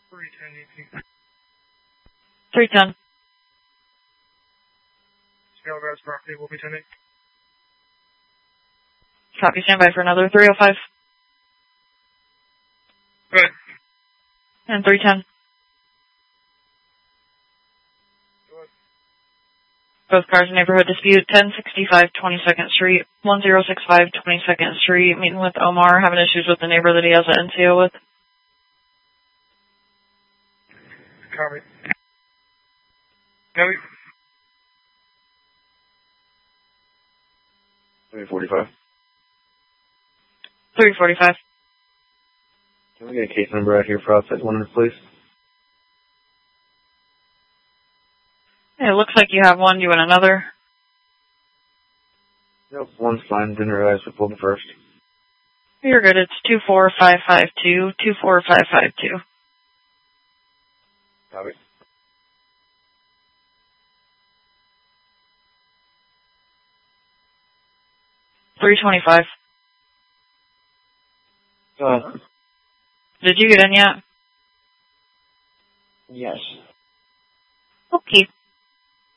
310 EP. 310. Scalegrass property will be 10-8. Copy, stand by for another 305. Good. And 310. Both cars, neighborhood dispute, 1065 22nd Street, 1065 22nd Street, meeting with Omar, having issues with the neighbor that he has an NCO with. Copy. Copy. 345. 345. Can we get a case number out here for outside one, please? It looks like you have one. Do you want another? Nope, one's fine. Didn't realize we pulled the first. You're good. It's 24552, 24552. Copy. $325. Did you get in yet? Yes. Okay.